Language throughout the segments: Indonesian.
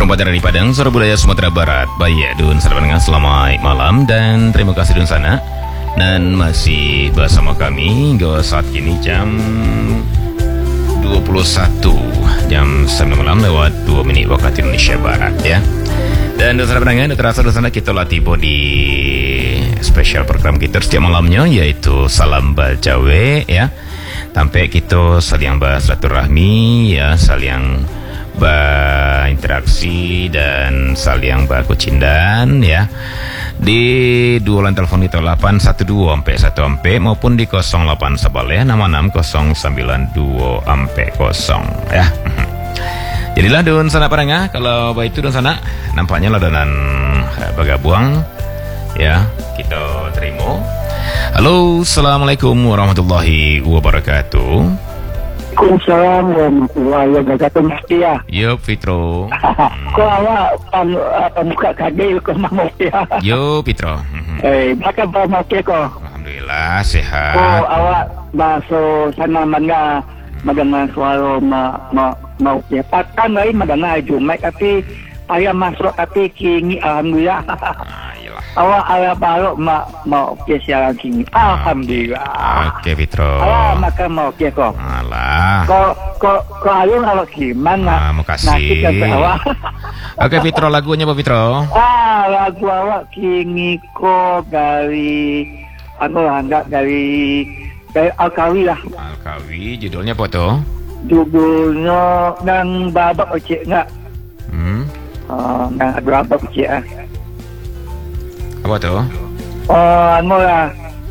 Perempatan dari Padang, Suara Budaya Sumatera Barat. Baik, Dun, selamat malam dan terima kasih Dun sana. Dan masih bersama kami hingga saat ini jam 21 jam 9 malam lewat 2 menit waktu Indonesia Barat ya. Dan Dun sana pendengar, terasa Dun sana kita telah tiba di spesial program kita setiap malamnya, yaitu Salam Baljawe ya. Sampai kita saling bersilaturahmi ya, saling berinteraksi dan saling berkucindan ya, di dua line telepon kita 812 sampai 1 maupun di 08 ya 66 092 0 ya. Jadilah Dun sana parangah, kalau baik itu Dun sana nampaknya ladanan bergabung ya, kita terima. Halo, assalamualaikum warahmatullahi wabarakatuh. Waalaikumsalam warahmatullahi wabarakatuh. Mesti ya. Yo Fitro. Kau awak pemuka kadil ke Mesti ya. Yo Fitro. Macam apa Mesti kau? Alhamdulillah sehat. Kau awak masuk sana mana madana suara mau ya. Patkan lagi madana Jumat tapi ayah masuk tapi kini alhamdulillah. Awak ayah baru mau ke siaran kini. Alhamdulillah. Oke Fitro. Awak makan mau ke kau. Alah. Kau ayun awak gimana? Makasih. Oke Fitro, lagunya apa Fitro? Lagu awak kini kau dari dari Alkawi lah. Alkawi, judulnya apa tuh? Judulnya nang babak ocek enggak? Nang ada babak ocek ah. Apa tuh? Lah.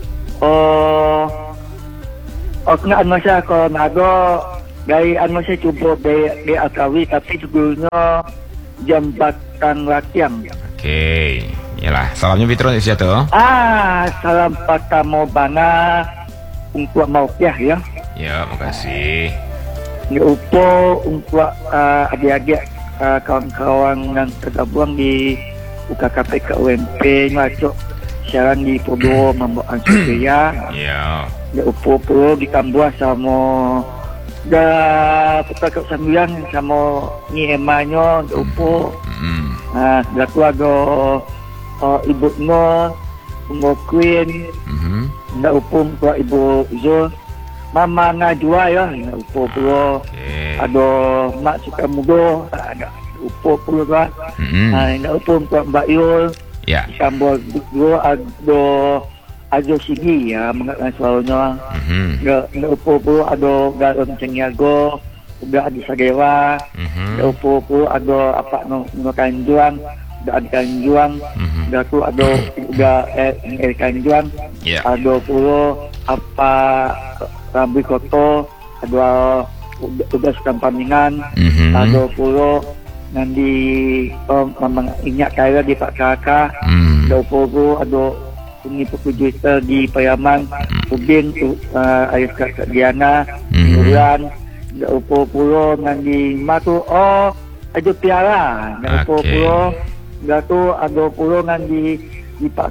Kena saya kalau nago dari saya cuba dari Alkawi tapi judulnya Jambatan Latiang. Oke, yalah. Salamnya Fitro siapa tuh? Salam pertama bana untuk Maukiah ya. Ya, makasih. Ya upo untuk adik-adik kawan-kawan yang tergabung di UKKP UMP masuk siaran di Podo membuat Surya. Ya. Ya upo di Kambuah sama Pukak 9 sama ni emanyo ya upo. Laku ada Ibu No, Ibu Queen, nda upo untuk Ibu Zul, Mama Najwa ya, nda upo pula. Ada Mak Sukamudo, ada upo pula kan. Nda upo untuk Mbak Yul. Ya. Sambal dua ada Ajo Sigi ya, mengenai soalnya. Nda upo pula ada Garam Cengiago, udah ada Sagewa. Nda upo pula ada apa no Kanjuang. Ada Kanjuang, ada tu ada udah Kanjuang, ada pula apa Rambi Koto, ada udah Sekampaningan, ada pula nanti memang inyak kaya di Pak Kakak, ada pula ada ini pekerja di Payaman, Udin, Ayah Kak Diana, Nuran, ada pula nanti matu ada Piara, ada pula Gato ada pulungan di Pak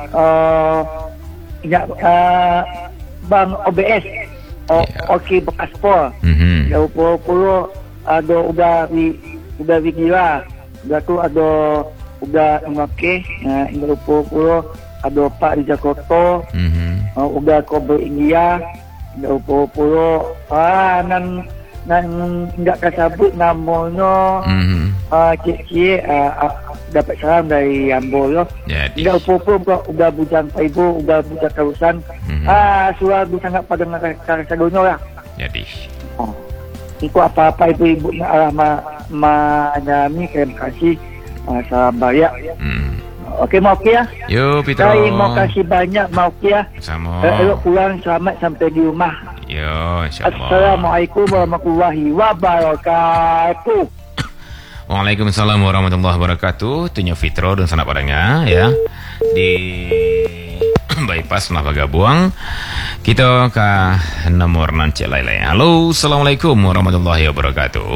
Bang OBS Oki bekas pol. Ya pulo ada udah gila. Gato ada udah ngake. Ada pulo ada Pak di Jakarta. Udah Kobe India. Ada pulo nan enggak kasabut namanya. Cik dapat salam dari Ambo loh. Udah upo-upo udah bujang Ibu, udah bujang kawasan. Suara sangat pada rasa dunia lah. Jadi. Itu apa-apa ibu na arah nyami, terima kasih. Salam banyak. Oke Mauki ya. Yo Pitra. Terima kasih banyak Mauki ya. Sama. Elok pulang selamat sampai di rumah. Yo, insyaallah. Assalamualaikum warahmatullahi wabarakatuh. Waalaikumsalam warahmatullahi wabarakatuh. Tunya Fitro dan sanak padanya ya. Di bypass Napa Gabuang. Kita ke nomor nanti lain-lain. Halo, assalamualaikum warahmatullahi wabarakatuh.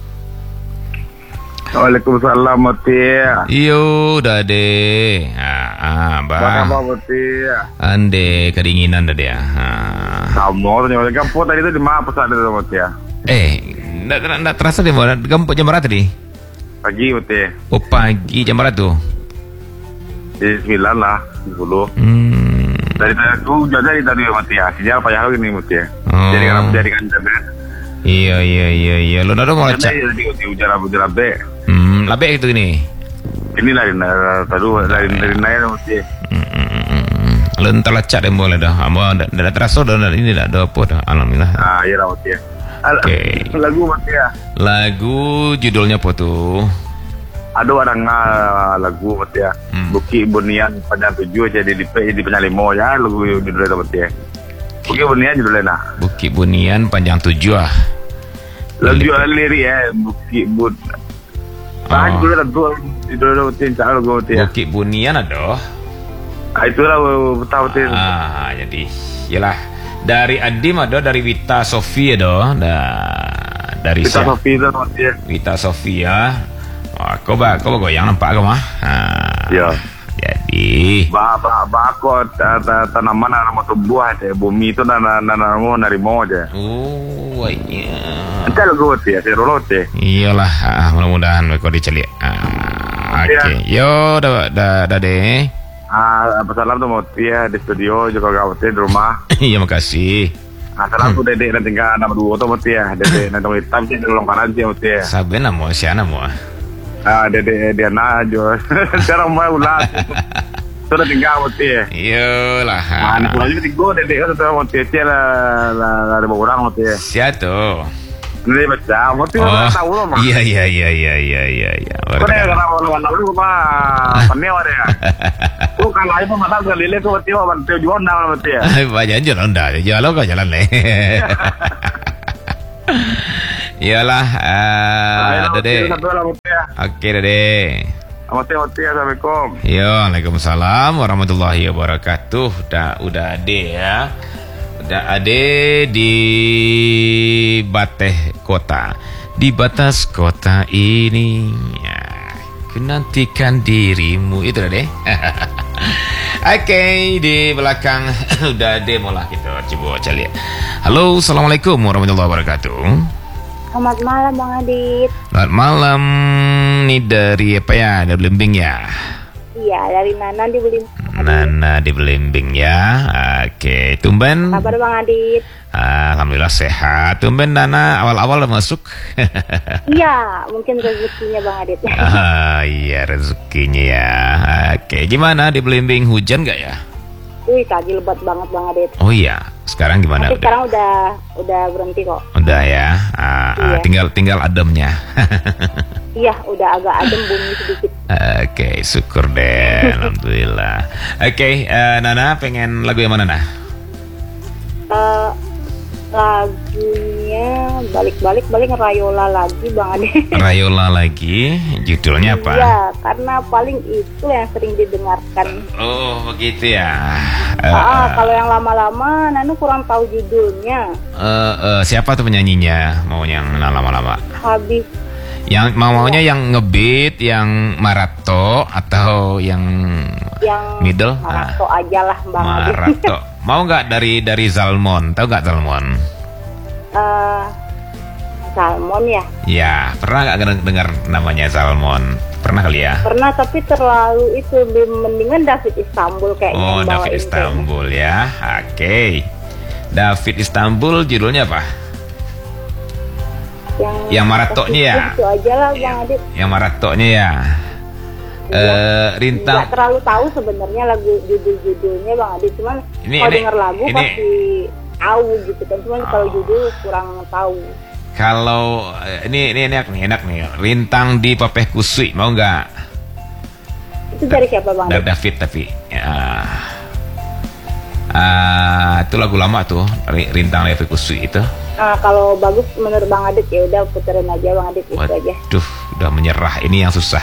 Waalaikumsalam Mati. Iyo dade. Bang. Apa Mati? Ande kedinginan dade ya. Kamu ternyata kampung tadi itu di mana pesan itu Mati ya? Nggak terasa di mana? Kamu jam berapa tadi? Pagi mati. Oh pagi, jam berapa tuh? Di 9 lah, 10. Dari aku jadi tadi mati ya. Sinyal payah lagi nih mati ya. Jadi kalau menjadikan jabat. Iya. Lo nado mau lecak. Jadi ujar abe. Labe itu ini. Ini dari naik mati. Lo entar lecak deh boleh dah. Amba dah terasa dah ini dah apa dah. Alhamdulillah. Iya lah mati ya. Oke. Lagu mati ya. Lagu judulnya apa tuh? Aduh ada lagu mati ya. Bukit Bunian panjang 7 jadi di panjang 5 ya lagu judulnya mati ya. Bukit Bunian judulnya nah. Bukit Bunian panjang 7 ah. Lagu lirik ya Bukit Bun. Judulnya lagu mati ya. Bukit Bunian ada. Itulah tahu mati. Jadi yalah. Dari Adim ada, dari Wita Sofi ada. Dari Wita Sofi itu mati ya. Wita Sofia. Kau goyang nampak kau mah. Ya. Jadi. Bakot tanaman nama tumbuh aja. Bumi itu nanamu narimo aja. Oh, iya. Nanti lagu mati ya. Serolot ya. Iyalah. Mudah-mudahan kau dicelik. Oke. Yo, dah deh. Salam tuh mati ya di studio juga gak mati di rumah. Iya makasih. Salam tuh Dedek nanti tinggal nama 2 tuh mati ya. Dedek nanti hitam sih di ruang kanan sih mati ya. Saben namo siapa namo? Dedek dia najo. Sekarang mau ulat. Sudah tinggal mati ya. Iyalah. Nah, pulau juga tiga Dedek kan sudah mati ya lah ada orang mati ya. Siapa tuh? Ini baca mati orang tahu loh mah. Iya. Kau nih karena orang lu mah panel ada ya. Kau kalau itu mah tak galile kau mati mah bantu jual nama mati ya. Banyak jalan dah, jalan kau jalan leh. Iyalah, Dede. Oke, Dede. Mati assalamualaikum. Yo, waalaikumsalam warahmatullahi wabarakatuh. Udah Ade ya. Udah Ade di Bateh Kota. Di batas kota ini ya, kenantikan dirimu. Itu deh. Oke, di belakang udah demo lah kita coba lihat. Halo, assalamualaikum warahmatullahi wabarakatuh. Selamat malam Bang Adit. Selamat malam. Nih dari apa ya? Dari Belimbing ya? Iya, dari Nana di Belimbing. Nana di Belimbing ya. Oke, tumben. Kabar Bang Adit? Alhamdulillah sehat. Tumben Nana awal-awal udah masuk. Iya, mungkin rezekinya Bang Adit. Iya rezekinya ya. Oke, gimana di Belimbing, hujan gak ya? Wih, tadi lebat banget Bang Adit. Oh iya, sekarang gimana? Tapi sekarang udah berhenti kok. Udah ya. Iya. Tinggal ademnya. Iya, udah agak adem bumi sedikit. Oke, syukur deh. Alhamdulillah. Oke, Nana pengen lagu yang mana Nah? Lagunya balik Rayola lagi Bang Adit. Rayola lagi, judulnya apa? Iya, karena paling itu yang sering didengarkan. Oh begitu ya. Kalau yang lama-lama Nana kurang tahu judulnya. Siapa tuh penyanyinya? Mau yang lama-lama? Habis. Yang maunya yang ngebeat, yang marato atau yang middle? Marato aja lah Bang Adit. Marato. Mau nggak dari Zalmon? Tahu nggak Zalmon? Salmon ya? Ya, pernah nggak dengar namanya Zalmon? Pernah kali ya? Pernah, tapi terlalu itu mendingan David Istanbul kayaknya. Oh, David Istanbul ya. Oke. David Istanbul judulnya apa? Yang maratonya ya? Itu aja lah Bang Adit. Yang maratonya ya. Rintang. Nggak terlalu tahu sebenarnya lagu judul-judulnya Bang Adit, cuman kalau denger lagu pasti tahu gitu kan, cuman kalau judul kurang tahu. Kalau ini enak nih. Rintang di Papeh Kusui, mau nggak? Itu dari siapa Bang Adit? David tapi. Itu lagu lama tuh, Rintang di Papeh Kusui itu. Kalau bagus menurut Bang Adit ya udah puterin aja Bang Adit. Itu aja. Duh, udah menyerah, ini yang susah.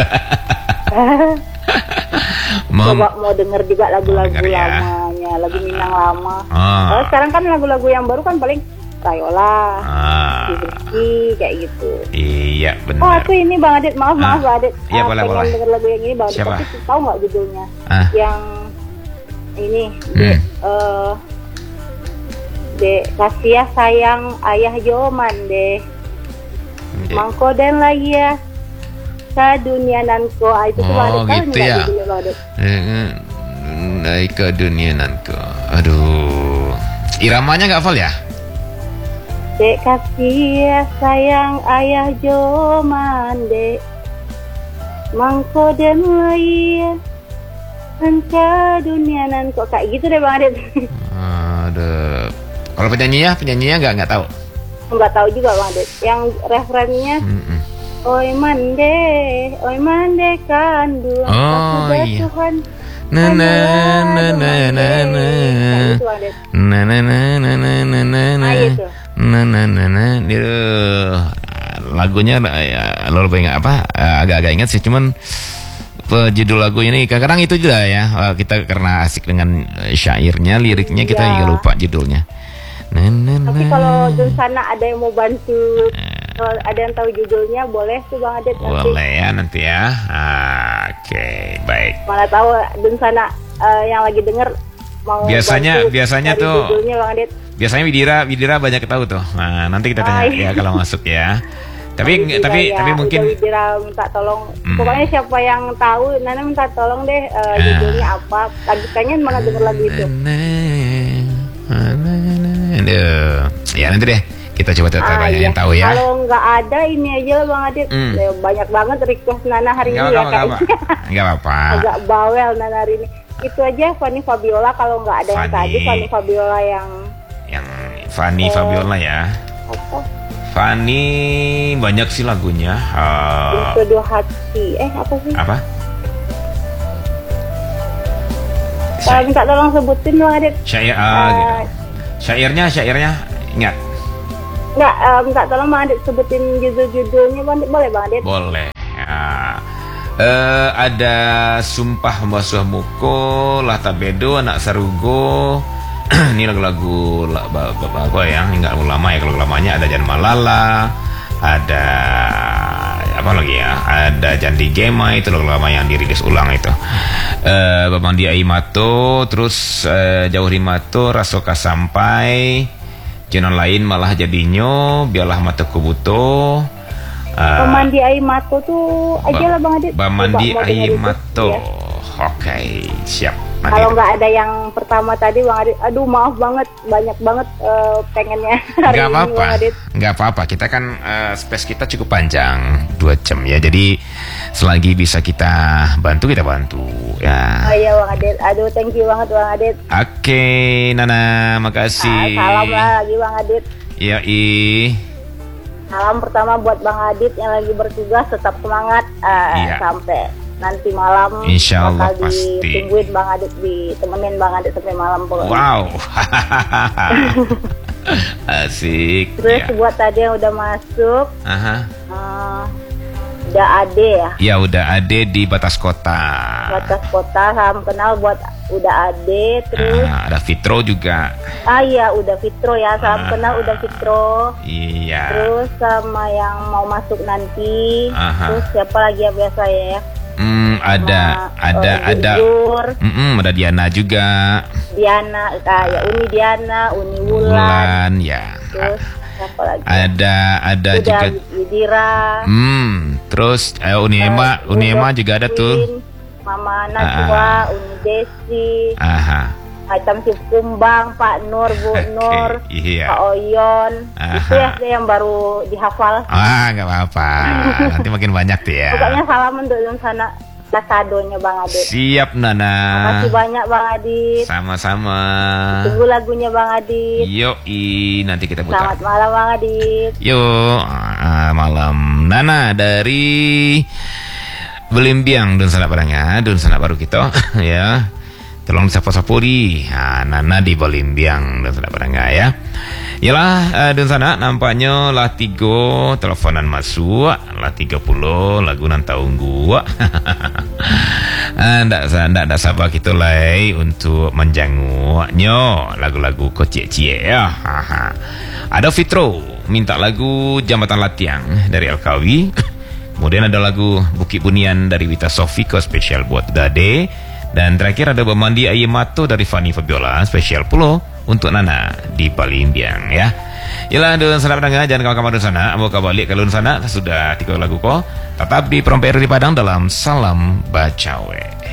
Coba mau denger juga lagu-lagu lamanya, lagu Minang lama. Kalau sekarang kan lagu-lagu yang baru kan paling Rayola, Rizky kayak gitu. Iya benar. Oh aku ini Bang Adit, maaf Bang Adit. Iya boleh. Denger lagu yang ini Bang Adit, tapi tahu nggak judulnya? Yang ini Dek kasih sayang ayah Joman deh. Mangko dan lagi ya. ke dunia nanko. Itu tuh oh gitu ya. Naik ke dunia nanko. Aduh, iramanya nggak hafal ya? Dek kasih sayang ayah jo mande mangko den lain ke dunia nanko, kayak gitu deh Bang Adit. Aduh, kalau penyanyinya nggak tahu. Nggak tahu juga Bang Adit. Yang referennya oi mande kandu Tuhan. Lagunya lo pengen apa? Agak-agak ingat sih, cuman judul lagu ini kadang-kadang itu juga ya, kita karena asik dengan syairnya, liriknya kita juga lupa judulnya. Tapi kalau di sana ada yang mau bantu, kalau ada yang tahu judulnya boleh tuh Bang Adit nanti. Boleh ya nanti ya. Oke, baik. Mana tahu di sana yang lagi denger mau biasanya tuh judulnya Bang Adit. Biasanya Widira banyak tahu tuh. Nah, nanti kita tanya ya kalau masuk ya. Tapi mungkin Widira minta tolong. Pokoknya siapa yang tahu, Nana minta tolong deh judulnya apa. Lanjutannya mana denger lagu itu. Ya nanti deh kita coba tanya yang tahu ya. Kalau nggak ada ini aja Bang Adit. Banyak banget request Nana hari ini ya kayaknya. Nggak apa-apa. Agak bawel Nana hari ini. Itu aja Fanny Fabiola, kalau nggak ada yang tadi Fanny Fabiola yang Fanny Fabiola ya. Apa? Fanny banyak sih lagunya. Kedua hati. Apa sih? Apa? Minta tolong sebutin Bang Adit. Syairnya ingat. Enggak, minta tolong Bang Adit sebutin judul-judulnya Bang Adit. Boleh Bang Adit? Boleh. Ada Sumpah Membasuh Muko, Lata Bedo, Anak Sarugo. Ini lagu-lagu apa ya? Enggak lama ya, kalau lamanya ada Jan Malala, ada apa lagi ya? Ada Jandi Gema, itu lagu lama yang dirilis ulang itu. Bambang Aimato, terus Jauh Rimato, Rasoka Sampai, Jonon Lain Malah Jadinyo, Biarlah Mataku Buto. Bamandi Aimato tuh aja lah Bang Adit. Bamandi Aimato. Ya. Oke, siap. Kalau nggak ada yang pertama tadi Bang Adit, aduh maaf banget, banyak banget pengennya hari ini Bang Adit. Nggak apa-apa, kita kan space kita cukup panjang, 2 jam ya. Jadi selagi bisa kita bantu ya. Oh iya Bang Adit, aduh thank you banget Bang Adit. Oke, Nana, makasih. Salam lah lagi Bang Adit. Iya, salam pertama buat Bang Adit yang lagi bertugas, tetap semangat sampai nanti malam. Insya Allah pasti. Ditungguin Bang Adit, ditemenin Bang Adit sampai malam pokoknya. Wow. Asik. Terus buat tadi yang udah masuk. Udah Ade ya? Ya udah Ade di Batas Kota. Batas Kota, salam kenal buat udah Ade. Terus ada Fitro juga. Iya udah Fitro ya, salam kenal udah Fitro. Iya. Terus sama yang mau masuk nanti. Terus siapa lagi ya biasa ya? Ada Diana juga. Diana, ya Uni Diana, Uni Wulan ya. Terus siapa lagi? Ada juga Widira. Terus Uni Ema juga ada tuh. Mama Najwa, Uni Desi. Macam si Kumbang, Pak Nur, Bu Nur, Pak Oyon. Itu ya yang baru dihafal. Nggak apa-apa. Nanti makin banyak tuh ya. Pokoknya salam untuk sana kadonya Bang Adit. Siap Nana. Makasih banyak Bang Adit. Sama-sama. Tunggu lagunya Bang Adit. Yoi, nanti kita putar. Selamat malam Bang Adit. Malam Nana dari Belimbiang, Dun Sanak Barangnya, Dun Sanak Baru kita ya. Tolong disapa-sapu di Nana di Belimbiang, Dun Sanak Barangnya ya. Yalah, Dun Sanak nampaknya lah 3 teleponan masuk, lah 30 lagu nan tahu gua. Ndak sabar kita lagi untuk menjanguknya lagu-lagu kocik-cik ya. Ada Fitro minta lagu Jambatan Latiang dari Alkawi. Kemudian ada lagu Bukit Bunian dari Wita Sofiko spesial buat Dade. Dan terakhir ada Bamandi Aimato dari Fanny Fabiola spesial pulo untuk Nana di Belimbiang ya. Yalah Dun Sanak Pendengar, jangan kemana-mana Dun Sanak. Mau balik ke Dun Sanak sudah 3 lagu kok. Tetap di Promperi di Padang dalam Salam Bacawe.